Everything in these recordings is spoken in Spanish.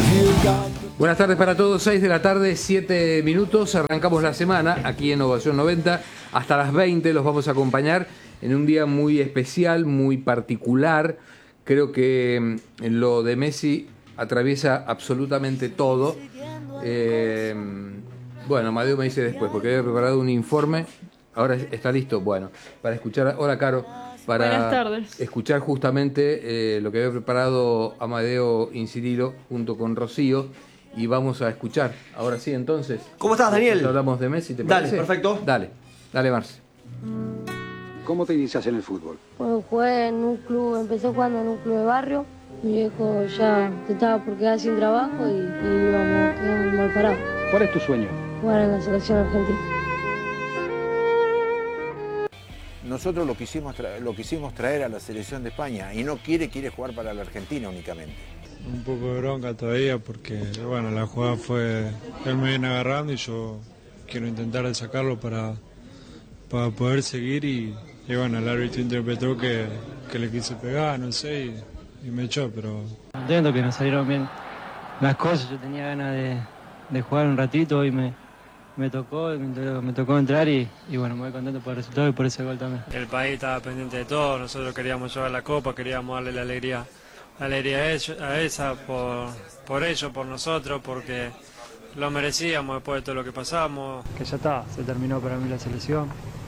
Buenas tardes para todos, 6 de la tarde, 7 minutos, arrancamos la semana aquí en Ovación 90, hasta las 20 los vamos a acompañar en un día muy especial, muy particular. Creo que lo de Messi atraviesa absolutamente todo. Bueno, Amadeo me dice después, porque había preparado un informe, ahora está listo, bueno, para escuchar, hola Caro, para escuchar justamente lo que había preparado Amadeo Incirilo junto con Rocío. Y vamos a escuchar, ahora sí, entonces. ¿Cómo estás, Daniel? Hablamos de Messi, ¿te parece? Dale, perfecto. Dale, Marce. ¿Cómo te inicias en el fútbol? Bueno, jugué en un club, empecé jugando en un club de barrio. Mi viejo ya se estaba por quedar sin trabajo y íbamos quedando mal parados. ¿Cuál es tu sueño? Jugar en la selección argentina. Nosotros lo quisimos traer a la selección de España y no quiere jugar para la Argentina únicamente. Un poco de bronca todavía porque bueno, la jugada fue, él me viene agarrando y yo quiero intentar de sacarlo para poder seguir y bueno, el árbitro interpretó que le quise pegar, no sé, y me echó, pero... Contento que nos salieron bien las cosas, yo tenía ganas de jugar un ratito y me tocó entrar y bueno, muy contento por el resultado y por ese gol también. El país estaba pendiente de todo, nosotros queríamos llevar la copa, queríamos darle la alegría a esa por ellos, por nosotros, porque lo merecíamos después de todo lo que pasamos. Que ya está, se terminó para mí la selección,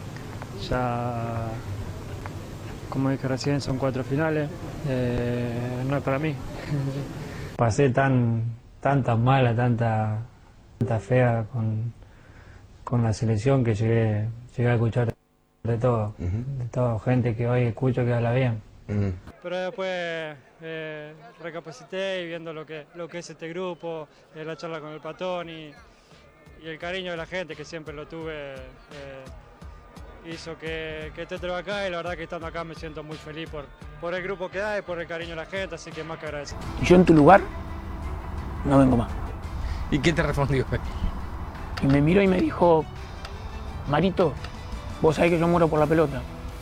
ya como dije recién son 4 finales, no es para mí. Pasé tan mala, tanta fea con la selección que llegué a escuchar de todo, de toda gente que hoy escucho que habla bien. Pero después recapacité y viendo lo que es este grupo, la charla con el Patón y el cariño de la gente que siempre lo tuve, hizo que esté acá y la verdad que estando acá me siento muy feliz por el grupo que da y por el cariño de la gente, así que más que agradecer. Yo en tu lugar no vengo más. ¿Y qué te respondió? Y me miró y me dijo, Marito, vos sabés que yo muero por la pelota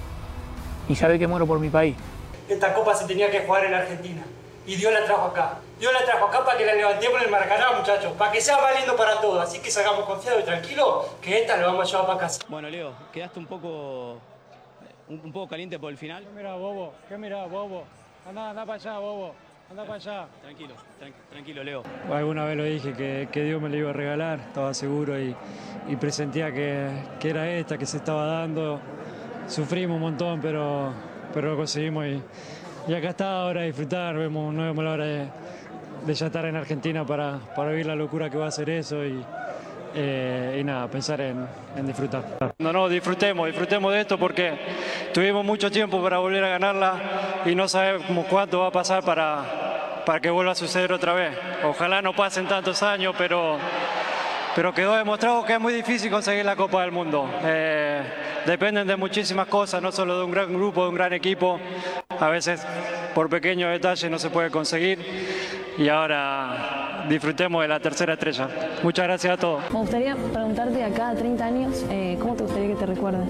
y sabés que muero por mi país. Esta copa se tenía que jugar en Argentina y Dios la trajo acá. Dios la trajo acá para que la levantemos en el Maracaná, muchachos, para que sea más lindo para todos. Así que salgamos confiados y tranquilos que esta la vamos a llevar para casa. Bueno, Leo, quedaste un poco caliente por el final. ¿Qué mirá, bobo? Anda para allá, bobo. Anda para allá. Tranquilo, Leo. Alguna vez lo dije que Dios me lo iba a regalar, estaba seguro y presentía que era esta que se estaba dando. Sufrimos un montón, pero lo conseguimos y acá está ahora a disfrutar. No vemos la hora de ya estar en Argentina para vivir la locura que va a ser eso y nada, pensar en disfrutar. No, disfrutemos de esto porque tuvimos mucho tiempo para volver a ganarla y no sabemos cuánto va a pasar para que vuelva a suceder otra vez. Ojalá no pasen tantos años, pero quedó demostrado que es muy difícil conseguir la Copa del Mundo. Dependen de muchísimas cosas, no solo de un gran grupo, de un gran equipo. A veces por pequeños detalles no se puede conseguir y ahora disfrutemos de la tercera estrella. Muchas gracias a todos. Me gustaría preguntarte de acá a 30 años, ¿cómo te gustaría que te recuerden?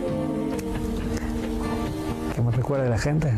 ¿Que me recuerde la gente?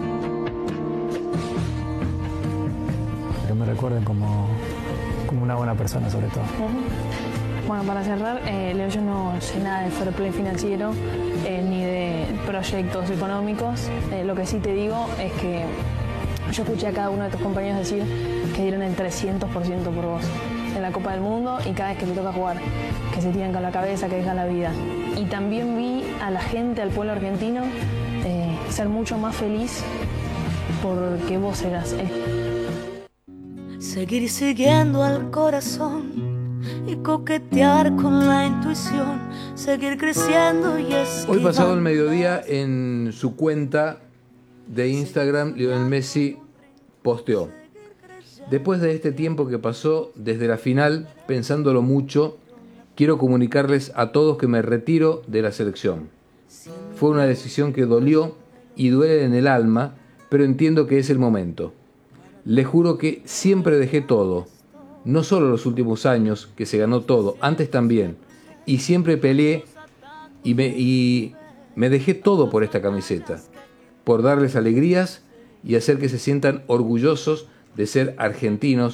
Que me recuerden como una buena persona sobre todo. Bueno, para cerrar, Leo, yo no sé nada de fair play financiero ni de proyectos económicos. Lo que sí te digo es que yo escuché a cada uno de tus compañeros decir que dieron el 300% por vos en la Copa del Mundo y cada vez que te toca jugar, que se tiran con la cabeza, que dejan la vida. Y también vi a la gente, al pueblo argentino, ser mucho más feliz porque vos eras él. Seguir siguiendo al corazón y coquetear con la intuición, seguir creciendo y esquivar. Hoy pasado el mediodía en su cuenta de Instagram, Lionel Messi posteó: después de este tiempo que pasó desde la final, pensándolo mucho, quiero comunicarles a todos que me retiro de la selección. Fue una decisión que dolió y duele en el alma, pero entiendo que es el momento. Les juro que siempre dejé todo, no solo los últimos años, que se ganó todo, antes también, y siempre peleé y me dejé todo por esta camiseta, por darles alegrías y hacer que se sientan orgullosos de ser argentinos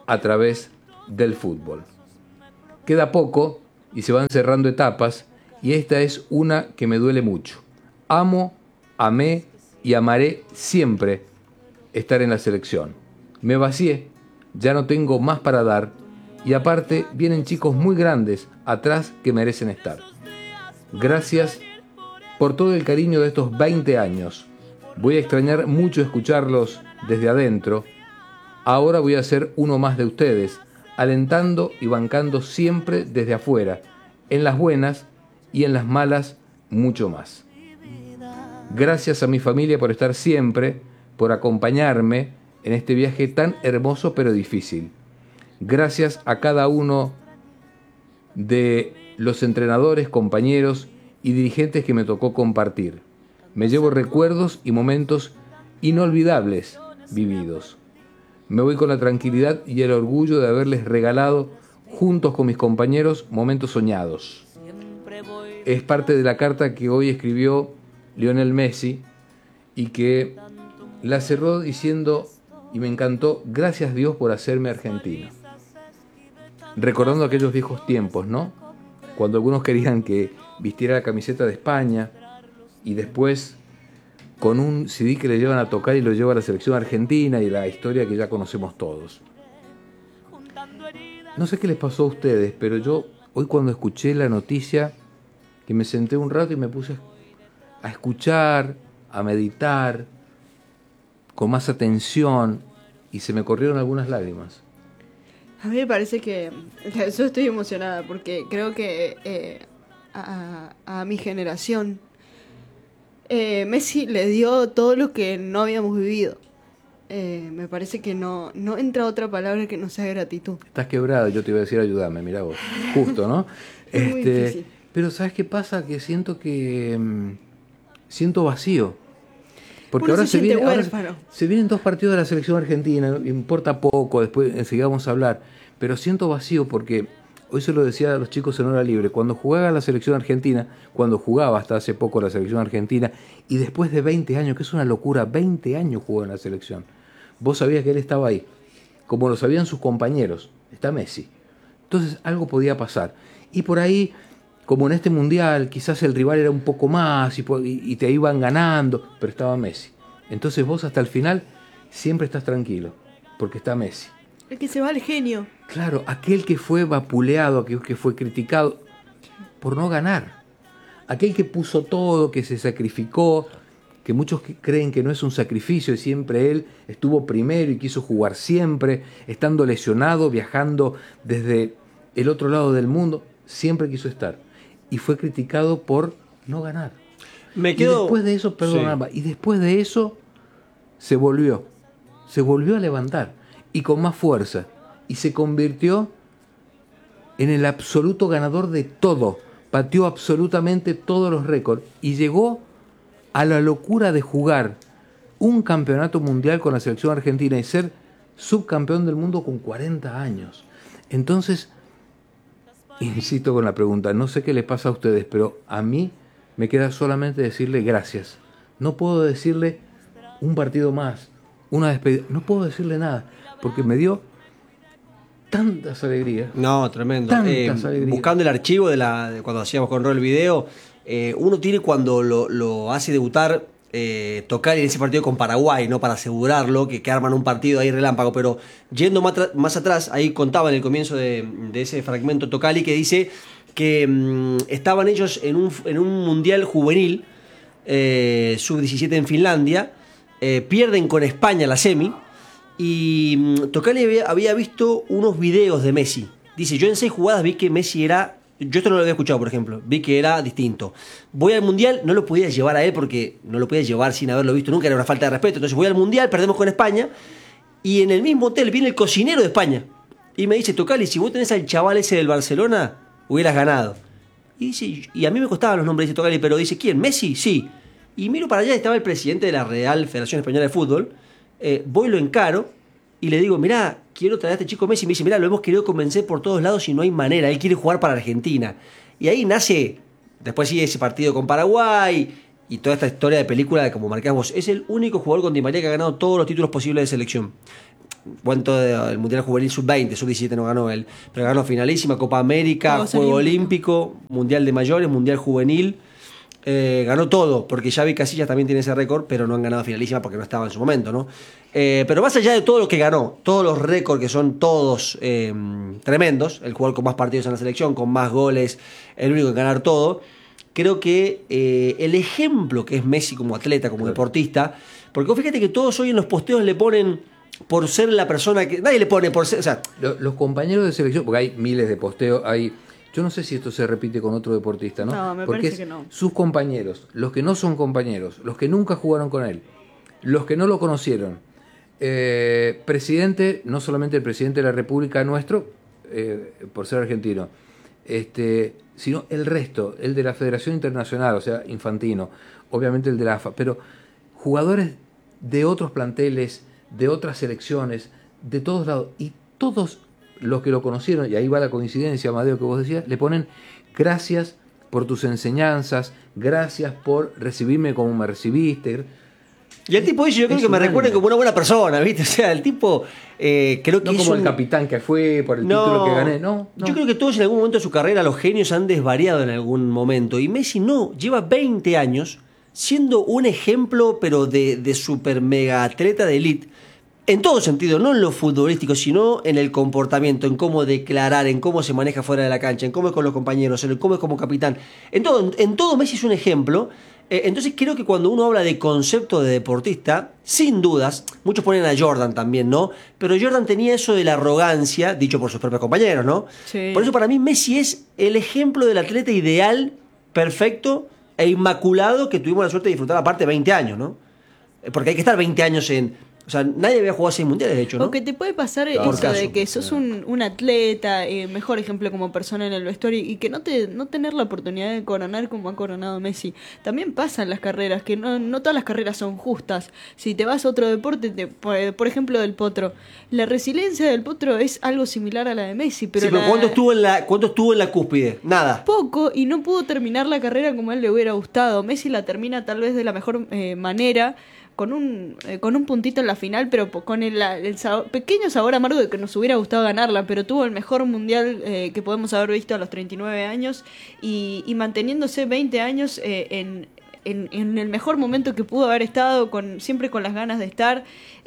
a través del fútbol. Queda poco y se van cerrando etapas, y esta es una que me duele mucho. Amo, amé y amaré siempre estar en la selección. Me vacié, ya no tengo más para dar, y aparte vienen chicos muy grandes atrás que merecen estar. Gracias por todo el cariño de estos 20 años. Voy a extrañar mucho escucharlos desde adentro. Ahora voy a ser uno más de ustedes, alentando y bancando siempre desde afuera, en las buenas y en las malas mucho más. Gracias a mi familia por estar siempre, por acompañarme en este viaje tan hermoso pero difícil. Gracias a cada uno de los entrenadores, compañeros y dirigentes que me tocó compartir. Me llevo recuerdos y momentos inolvidables vividos. Me voy con la tranquilidad y el orgullo de haberles regalado, juntos con mis compañeros, momentos soñados. Es parte de la carta que hoy escribió Lionel Messi y que la cerró diciendo, y me encantó: gracias Dios por hacerme argentino. Recordando aquellos viejos tiempos, ¿no? Cuando algunos querían que vistiera la camiseta de España y después con un CD que le llevan a tocar y lo lleva a la selección argentina, y la historia que ya conocemos todos. No sé qué les pasó a ustedes, pero yo hoy cuando escuché la noticia, que me senté un rato y me puse a escuchar, a meditar con más atención, y se me corrieron algunas lágrimas. A mí me parece que yo estoy emocionada porque creo que a mi generación Messi le dio todo lo que no habíamos vivido. Me parece que no entra otra palabra que no sea gratitud. Estás quebrada, yo te iba a decir ayúdame, mirá vos. Justo, ¿no? Es muy difícil. Pero ¿sabes qué pasa? Que siento vacío. Porque Uno ahora se vienen 2 partidos de la selección argentina, importa poco, después enseguida vamos a hablar, pero siento vacío porque hoy se lo decía a los chicos en hora libre, cuando jugaba la selección argentina, cuando jugaba hasta hace poco la selección argentina, y después de 20 años, que es una locura, 20 años jugó en la selección, vos sabías que él estaba ahí, como lo sabían sus compañeros, está Messi. Entonces algo podía pasar. Y por ahí, como en este mundial, quizás el rival era un poco más y te iban ganando, pero estaba Messi. Entonces vos hasta el final siempre estás tranquilo, porque está Messi. El que se va al genio. Claro, aquel que fue vapuleado, aquel que fue criticado por no ganar. Aquel que puso todo, que se sacrificó, que muchos creen que no es un sacrificio y siempre él estuvo primero y quiso jugar siempre, estando lesionado, viajando desde el otro lado del mundo, siempre quiso estar. Y fue criticado por no ganar. Y después de eso, y después de eso se volvió a levantar y con más fuerza, y se convirtió en el absoluto ganador de todo, pateó absolutamente todos los récords y llegó a la locura de jugar un campeonato mundial con la selección argentina y ser subcampeón del mundo con 40 años. Entonces, insisto con la pregunta, no sé qué les pasa a ustedes, pero a mí me queda solamente decirle gracias. No puedo decirle un partido más, una despedida, no puedo decirle nada, porque me dio tantas alegrías. No, tremendo. Tantas alegrías. Buscando el archivo de cuando hacíamos con Rol el video, uno tiene cuando lo hace debutar Tocali en ese partido con Paraguay, ¿no? Para asegurarlo, que arman un partido ahí relámpago, pero yendo más atrás, ahí contaba en el comienzo de ese fragmento Tocali que dice que estaban ellos en un mundial juvenil sub-17 en Finlandia, pierden con España la semi, y Tocali había visto unos videos de Messi. Dice, yo en 6 jugadas vi que Messi era... Yo esto no lo había escuchado, por ejemplo. Vi que era distinto. Voy al Mundial, no lo podía llevar a él porque no lo podía llevar sin haberlo visto nunca, era una falta de respeto. Entonces voy al Mundial, perdemos con España, y en el mismo hotel viene el cocinero de España y me dice, Tocali, si vos tenés al chaval ese del Barcelona, hubieras ganado. Y dice, y a mí me costaban los nombres, dice Tocali, pero dice, ¿quién? ¿Messi? Sí. Y miro para allá, estaba el presidente de la Real Federación Española de Fútbol. Voy, lo encaro y le digo, mirá, quiero traer a este chico Messi. Me dice, mirá, lo hemos querido convencer por todos lados y no hay manera, él quiere jugar para Argentina. Y ahí nace, después sigue ese partido con Paraguay y toda esta historia de película de como marcás vos. Es el único jugador con Di María que ha ganado todos los títulos posibles de selección. cuento del Mundial Juvenil Sub-20, Sub-17 no ganó él, pero ganó finalísima, Copa América, Juego Olímpico, Mundial de Mayores, Mundial Juvenil. Ganó todo, porque Xavi Casillas también tiene ese récord, pero no han ganado finalísima porque no estaba en su momento, ¿no? Pero más allá de todo lo que ganó, todos los récords que son todos tremendos, el jugador con más partidos en la selección, con más goles, el único en ganar todo, creo que el ejemplo que es Messi como atleta, como deportista, porque fíjate que todos hoy en los posteos le ponen por ser la persona que... Nadie le pone por ser... O sea, los compañeros de selección, porque hay miles de posteos, yo no sé si esto se repite con otro deportista, ¿no? No, me porque parece que no. Sus compañeros, los que no son compañeros, los que nunca jugaron con él, los que no lo conocieron, presidente, no solamente el presidente de la República nuestro, por ser argentino, sino el resto, el de la Federación Internacional, o sea, Infantino, obviamente el de la AFA, pero jugadores de otros planteles, de otras selecciones, de todos lados, y todos los que lo conocieron, y ahí va la coincidencia, Amadeo, que vos decías, le ponen gracias por tus enseñanzas, gracias por recibirme como me recibiste. Y el tipo dice, yo creo que me recuerden como una buena persona, ¿viste? O sea, el tipo creo que no como el capitán que fue por el título que gané, no. Yo creo que todos en algún momento de su carrera, los genios han desvariado en algún momento, y Messi no, lleva 20 años siendo un ejemplo, pero de super mega atleta de elite, en todo sentido, no en lo futbolístico, sino en el comportamiento, en cómo declarar, en cómo se maneja fuera de la cancha, en cómo es con los compañeros, en cómo es como capitán. En todo Messi es un ejemplo. Entonces creo que cuando uno habla de concepto de deportista, sin dudas, muchos ponen a Jordan también, ¿no? Pero Jordan tenía eso de la arrogancia, dicho por sus propios compañeros, ¿no? Sí. Por eso para mí Messi es el ejemplo del atleta ideal, perfecto e inmaculado que tuvimos la suerte de disfrutar aparte 20 años, ¿no? Porque hay que estar 20 años en... O sea, nadie había jugado 6 mundiales, de hecho, ¿no? O que te puede pasar Por eso caso. de que sos un atleta, mejor ejemplo como persona en el vestuario, y que no tener la oportunidad de coronar como ha coronado Messi. También pasa en las carreras, que no todas las carreras son justas. Si te vas a otro deporte, por ejemplo del potro, la resiliencia del potro es algo similar a la de Messi. Pero ¿cuánto estuvo en la cúspide? Nada. Poco, y no pudo terminar la carrera como a él le hubiera gustado. Messi la termina tal vez de la mejor manera, con un puntito en la final, pero con el pequeño sabor amargo de que nos hubiera gustado ganarla, pero tuvo el mejor mundial que podemos haber visto a los 39 años y manteniéndose 20 años en el mejor momento que pudo haber estado, siempre con las ganas de estar,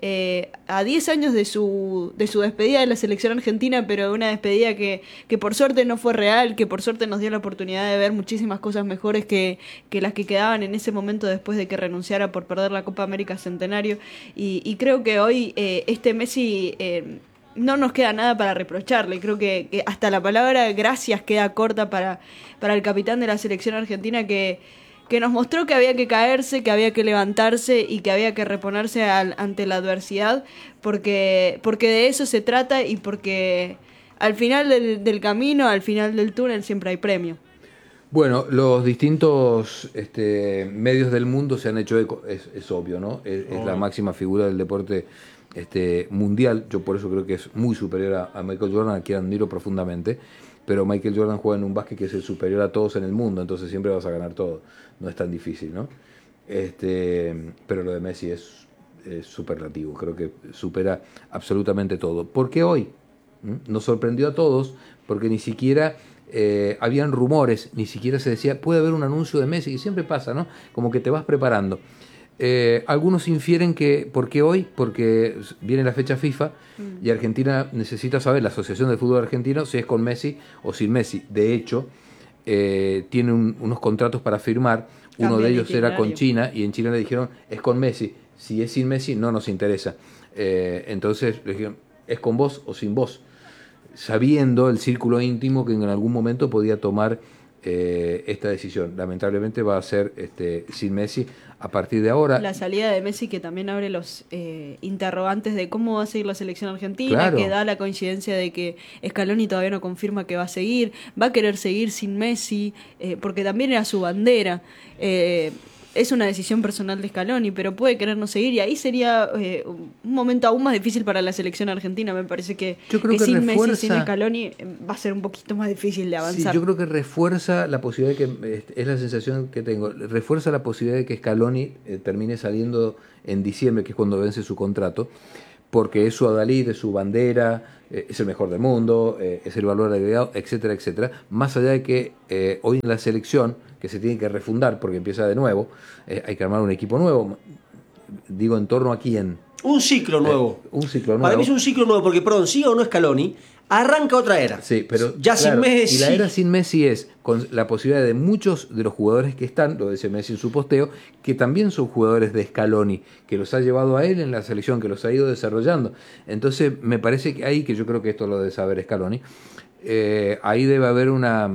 a 10 años de su despedida de la selección argentina, pero una despedida que por suerte no fue real, que por suerte nos dio la oportunidad de ver muchísimas cosas mejores que las que quedaban en ese momento después de que renunciara por perder la Copa América Centenario, y creo que hoy Messi... no nos queda nada para reprocharle. Creo que hasta la palabra gracias queda corta para el capitán de la selección argentina, que nos mostró que había que caerse, que había que levantarse y que había que reponerse ante la adversidad, porque de eso se trata, y porque al final del camino, al final del túnel, siempre hay premio. Bueno, los distintos medios del mundo se han hecho eco, es obvio, ¿no? Es la máxima figura del deporte mundial. Yo por eso creo que es muy superior a Michael Jordan, a quien admiro profundamente. Pero Michael Jordan juega en un básquet que es el superior a todos en el mundo, entonces siempre vas a ganar todo. No es tan difícil, ¿no? Pero lo de Messi es superlativo, creo que supera absolutamente todo. Porque hoy nos sorprendió a todos, porque ni siquiera habían rumores, ni siquiera se decía, puede haber un anuncio de Messi, y siempre pasa, ¿no? Como que te vas preparando. Algunos infieren que, ¿por qué hoy? Porque viene la fecha FIFA y Argentina necesita saber, la Asociación de Fútbol Argentino, si es con Messi o sin Messi. De hecho, tiene unos contratos para firmar, uno de ellos era con China, y en China le dijeron, es con Messi, si es sin Messi no nos interesa. Entonces le dijeron, es con vos o sin vos, sabiendo el círculo íntimo que en algún momento podía tomar esta decisión. Lamentablemente va a ser sin Messi a partir de ahora. La salida de Messi, que también abre los interrogantes de cómo va a seguir la selección argentina, claro, que da la coincidencia de que Scaloni todavía no confirma que va a seguir, va a querer seguir sin Messi, porque también era su bandera. Es una decisión personal de Scaloni, pero puede querer no seguir, y ahí sería un momento aún más difícil para la selección argentina. Me parece que sin Messi, sin Scaloni, va a ser un poquito más difícil de avanzar. Sí, yo creo que refuerza la posibilidad de que, es la sensación que tengo, refuerza la posibilidad de que Scaloni termine saliendo en diciembre, que es cuando vence su contrato, porque es su adalid, es su bandera, es el mejor del mundo, es el valor agregado, etcétera, etcétera. Más allá de que hoy en la selección, que se tiene que refundar porque empieza de nuevo, hay que armar un equipo nuevo. Digo, ¿en torno a quién? Un ciclo nuevo. Un ciclo nuevo. Para mí es un ciclo nuevo, porque, perdón, siga o no Scaloni, arranca otra era. Sí, pero ya claro, sin Messi. Y la era sin Messi es con la posibilidad de muchos de los jugadores que están, lo dice Messi en su posteo, que también son jugadores de Scaloni, que los ha llevado a él en la selección, que los ha ido desarrollando. Entonces, me parece que ahí, que yo creo que esto lo debe saber Scaloni, ahí debe haber una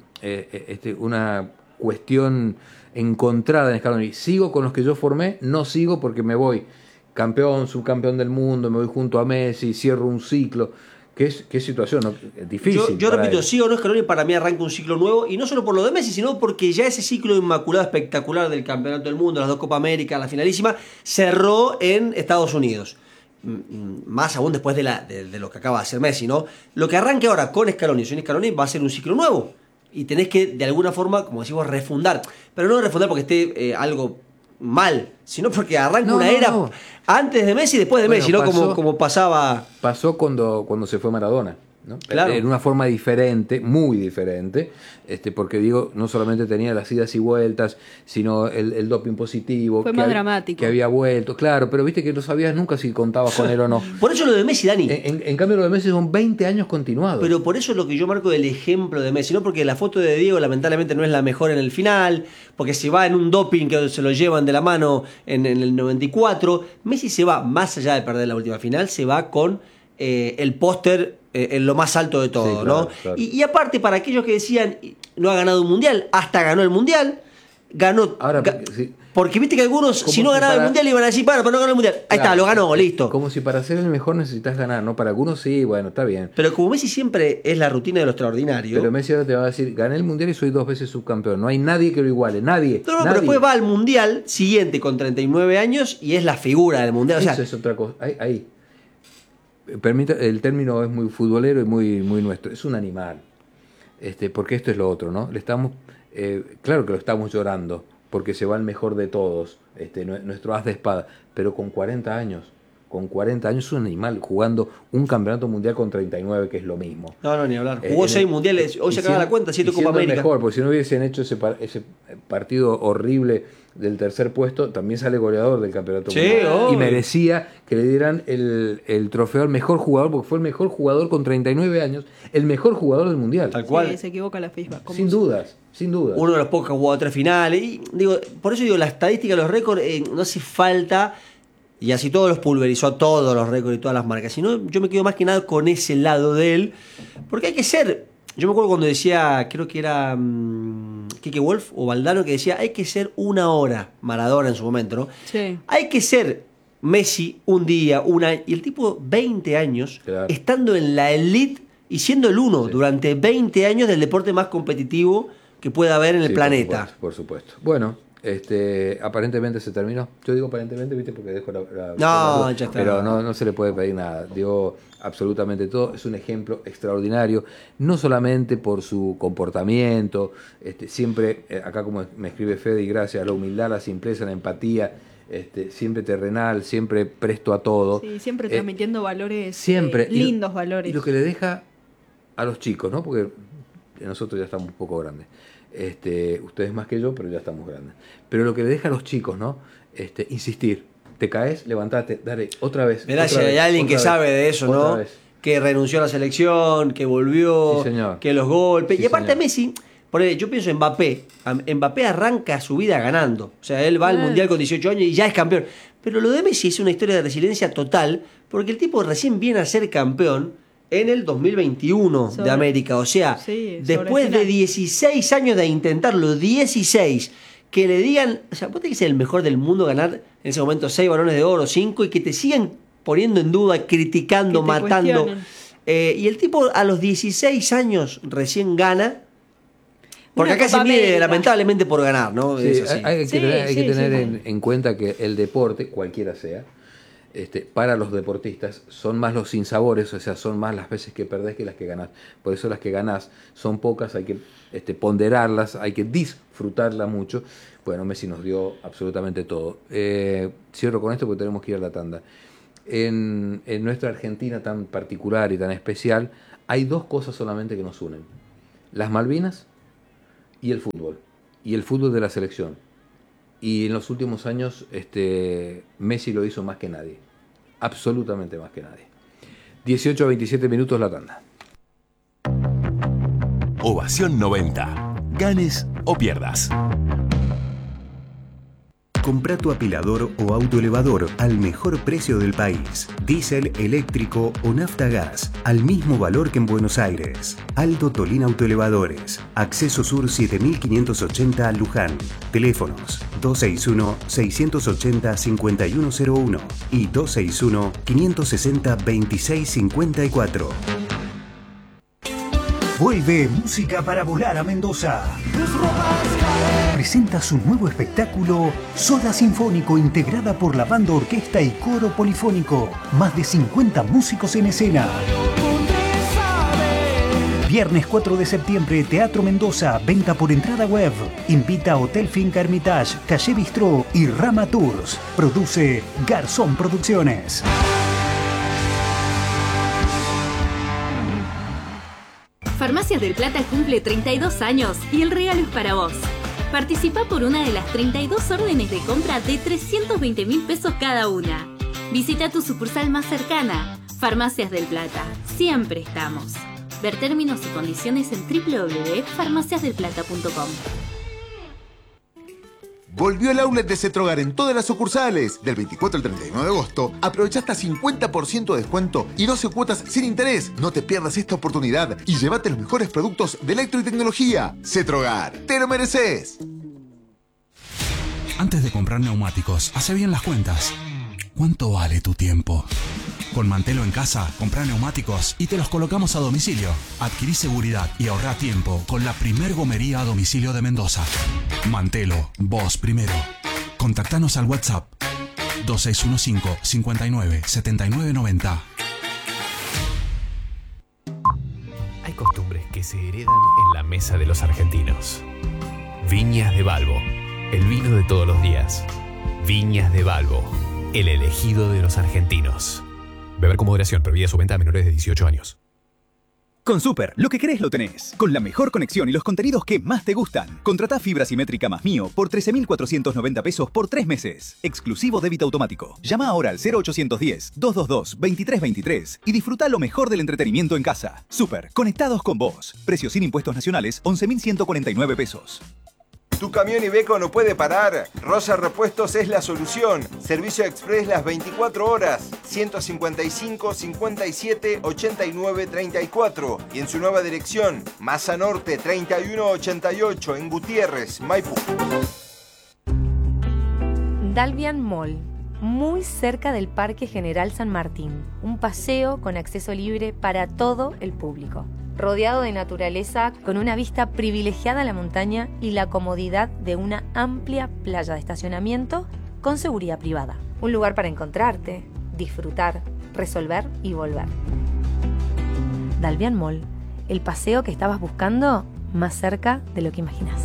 cuestión encontrada en Scaloni. ¿Sigo con los que yo formé? No sigo porque me voy campeón, subcampeón del mundo, me voy junto a Messi, cierro un ciclo. ¿Qué situación? ¿No? Difícil. Yo repito, sí o no Scaloni, para mí arranca un ciclo nuevo, y no solo por lo de Messi, sino porque ya ese ciclo inmaculado espectacular del Campeonato del Mundo, las 2 Copa América, la finalísima, cerró en Estados Unidos. Más aún después de lo que acaba de hacer Messi, ¿no? Lo que arranque ahora con Scaloni, sin Scaloni, va a ser un ciclo nuevo. Y tenés que, de alguna forma, como decimos, refundar. Pero no refundar porque esté algo mal, sino porque arranca una era antes de Messi y después de Messi, ¿no? Como pasaba. Pasó cuando se fue Maradona, ¿no? Claro. En una forma diferente, muy diferente, porque digo, no solamente tenía las idas y vueltas, sino el doping positivo. Fue más dramático. Que había vuelto, claro, pero viste que no sabías nunca si contabas con él o no. Por eso lo de Messi, Dani. En cambio lo de Messi son 20 años continuados. Pero por eso es lo que yo marco del ejemplo de Messi, no porque la foto de Diego lamentablemente no es la mejor en el final, porque se va en un doping que se lo llevan de la mano en el 94. Messi se va, más allá de perder la última final, se va con el póster en lo más alto de todo, sí, claro, ¿no? Claro. Y aparte, para aquellos que decían no ha ganado un mundial, hasta ganó el mundial, ganó. Ahora, sí. Porque viste que algunos, si no ganaba el mundial, iban a decir, pero no ganó el mundial. Ahí está, lo ganó, listo. Como si para ser el mejor necesitas ganar, ¿no? Para algunos sí, bueno, está bien. Pero como Messi siempre es la rutina de lo extraordinario. Pero Messi ahora te va a decir, gané el mundial y soy 2 veces subcampeón. No hay nadie que lo iguale, nadie. No, pero después va al mundial siguiente con 39 años y es la figura del mundial. Eso es otra cosa. Ahí. El término es muy futbolero y muy nuestro. Es un animal. Porque esto es lo otro, ¿no? Le estamos, claro que lo estamos llorando, porque se va el mejor de todos, nuestro as de espada, pero con 40 años es un animal jugando un campeonato mundial con 39, que es lo mismo. No, ni hablar. Jugó 6 mundiales, hoy se acaba la cuenta, 7 Copa América. Mejor, porque si no hubiesen hecho ese partido horrible del tercer puesto, también sale goleador del campeonato mundial. Y merecía que le dieran el trofeo al mejor jugador, porque fue el mejor jugador con 39 años, el mejor jugador del mundial. Tal cual. Sí, se equivoca la FIFA. Sin dudas. Uno de los pocos que ha jugado 3 finales. Y por eso digo, la estadística, los récords, no hace falta. Y así todos los pulverizó, todos los récords y todas las marcas. Sino yo me quedo más que nada con ese lado de él. Porque hay que ser. Yo me acuerdo cuando decía, creo que era Kike Wolf o Valdano, que decía, hay que ser una hora, Maradona en su momento, ¿no? Sí. Hay que ser Messi un día, y el tipo 20 años, claro, estando en la elite y siendo el uno durante 20 años del deporte más competitivo que pueda haber en el planeta. Por supuesto. Bueno, aparentemente se terminó. Yo digo aparentemente, ¿viste? Porque dejo ya está. Pero no se le puede pedir nada. Dio absolutamente todo. Es un ejemplo extraordinario, no solamente por su comportamiento, siempre, acá como me escribe Fede, y gracias, la humildad, la simpleza, la empatía, siempre terrenal, siempre presto a todo. Sí, siempre transmitiendo valores, siempre, lindos valores. Y lo que le deja a los chicos, ¿no? Porque nosotros ya estamos un poco grandes. Ustedes más que yo, pero ya estamos grandes. Pero lo que le deja a los chicos, ¿no? Insistir. Te caes, levantate, dale, otra vez. Mirá, si hay alguien que sabe de eso, ¿no? Que renunció a la selección, que volvió, sí, que los golpes. Sí, y aparte señor. Messi, yo pienso en Mbappé. Mbappé arranca su vida ganando. O sea, él va al Mundial con 18 años y ya es campeón. Pero lo de Messi es una historia de resiliencia total, porque el tipo recién viene a ser campeón en el 2021 de América. O sea, después de 16 años de intentarlo, 16, que le digan, o sea, vos tenés que ser el mejor del mundo, ganar en ese momento 6 balones de oro, 5, y que te sigan poniendo en duda, criticando, matando. Y el tipo a los 16 años recién gana, porque acá se mide lamentablemente por ganar, ¿no? Sí, es así. hay que tener en cuenta que el deporte, cualquiera sea, para los deportistas son más los sinsabores, o sea, son más las veces que perdés que las que ganás. Por eso las que ganás son pocas, hay que ponderarlas, hay que disfrutarlas mucho. Bueno, Messi nos dio absolutamente todo. Cierro con esto porque tenemos que ir a la tanda. en nuestra Argentina tan particular y tan especial, hay dos cosas solamente que nos unen: las Malvinas y el fútbol de la selección. Y en los últimos años Messi lo hizo más que nadie, absolutamente más que nadie. 18 a 27 minutos la tanda. Ovación 90. Ganes o pierdas. Compra tu apilador o autoelevador al mejor precio del país. Diésel, eléctrico o nafta gas, al mismo valor que en Buenos Aires. Aldo Tolín Autoelevadores. Acceso Sur 7580 Luján. Teléfonos 261-680-5101 y 261-560-2654. Vuelve Música para Volar a Mendoza. Presenta su nuevo espectáculo Soda Sinfónico, integrada por la banda, orquesta y coro polifónico. Más de 50 músicos en escena. Viernes 4 de septiembre, Teatro Mendoza, venta por entrada web. Invita a Hotel Finca Hermitage, Calle Bistró y Rama Tours. Produce Garzón Producciones. Farmacias del Plata cumple 32 años y el regalo es para vos. Participa por una de las 32 órdenes de compra de 320.000 pesos cada una. Visita tu sucursal más cercana. Farmacias del Plata. Siempre estamos. Ver términos y condiciones en www.farmaciasdelplata.com. Volvió el outlet de Cetrogar en todas las sucursales. Del 24 al 31 de agosto, aprovecha hasta 50% de descuento y 12 cuotas sin interés. No te pierdas esta oportunidad y llévate los mejores productos de electro y tecnología. Cetrogar, te lo mereces. Antes de comprar neumáticos, hace bien las cuentas. ¿Cuánto vale tu tiempo? Con Mantelo en casa, comprá neumáticos y te los colocamos a domicilio. Adquirí seguridad y ahorrá tiempo con la primer gomería a domicilio de Mendoza. Mantelo, vos primero. Contactanos al WhatsApp 2615 59 79 90. Hay costumbres que se heredan en la mesa de los argentinos. Viñas de Balbo, el vino de todos los días. Viñas de Balbo, el elegido de los argentinos. Beber con moderación, prohibida su venta a menores de 18 años. Con Super, lo que querés lo tenés. Con la mejor conexión y los contenidos que más te gustan. Contratá fibra simétrica más Mío por 13.490 pesos por 3 meses. Exclusivo débito automático. Llama ahora al 0810-222-2323 y disfruta lo mejor del entretenimiento en casa. Super, conectados con vos. Precio sin impuestos nacionales, 11.149 pesos. ¿Tu camión Iveco no puede parar? Rosa Repuestos es la solución. Servicio express las 24 horas. 155 57 89 34. Y en su nueva dirección, Masa Norte 3188 en Gutiérrez, Maipú. Dalvian Mall, muy cerca del Parque General San Martín. Un paseo con acceso libre para todo el público. Rodeado de naturaleza, con una vista privilegiada a la montaña y la comodidad de una amplia playa de estacionamiento con seguridad privada. Un lugar para encontrarte, disfrutar, resolver y volver. Dalvian Mall, el paseo que estabas buscando más cerca de lo que imaginas.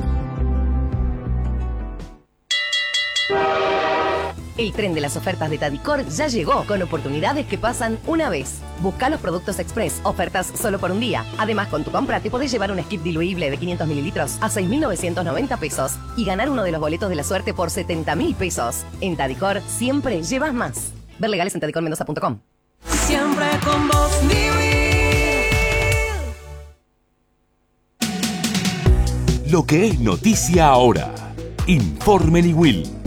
El tren de las ofertas de Tadicor ya llegó, con oportunidades que pasan una vez. Busca los productos express, ofertas solo por un día. Además, con tu compra te podés llevar un skip diluible de 500 mililitros a 6.990 pesos y ganar uno de los boletos de la suerte por 70.000 pesos. En Tadicor siempre llevas más. Ver legales en tadicormendoza.com. Siempre con vos, Lo que es noticia ahora. Informe Niwil.